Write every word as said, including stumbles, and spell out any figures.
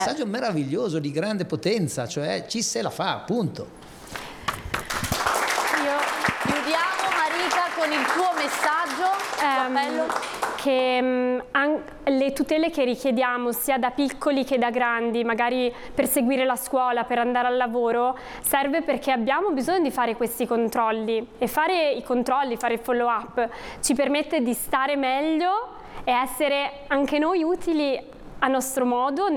Messaggio meraviglioso, di grande potenza, cioè ci se la fa, punto. Io chiudiamo, Marika, con il tuo messaggio, um, che um, le tutele che richiediamo sia da piccoli che da grandi, magari per seguire la scuola, per andare al lavoro, serve perché abbiamo bisogno di fare questi controlli, e fare i controlli, fare il follow up ci permette di stare meglio e essere anche noi utili a nostro modo